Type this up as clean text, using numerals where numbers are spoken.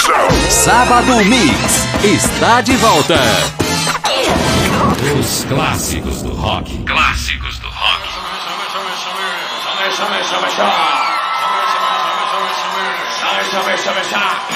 Sábado Mix está de volta. Os clássicos do rock. Clássicos do rock. Chama.